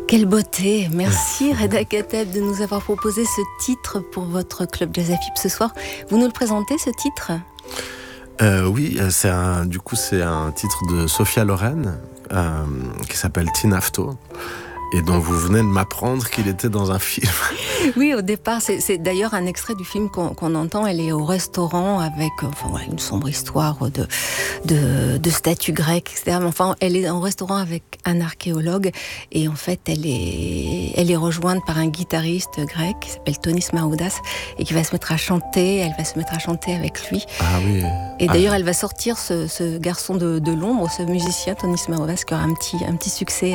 Quelle beauté! Merci Reda Kateb de nous avoir proposé ce titre pour votre club Jazz Afib ce soir. Vous nous le présentez, ce titre? Oui, c'est un titre de Sophia Loren qui s'appelle Tinafto et dont vous venez de m'apprendre qu'il était dans un film. Oui, au départ, c'est d'ailleurs un extrait du film qu'on entend. Elle est au restaurant avec une sombre histoire de statues grecques, etc. Mais enfin, elle est au restaurant avec un archéologue et en fait, elle est rejointe par un guitariste grec qui s'appelle Tonis Maoudas et qui va se mettre à chanter. Elle va se mettre à chanter avec lui. Ah oui. Et d'ailleurs, elle va sortir ce garçon de l'ombre, ce musicien Tonis Maoudas, qui aura un petit succès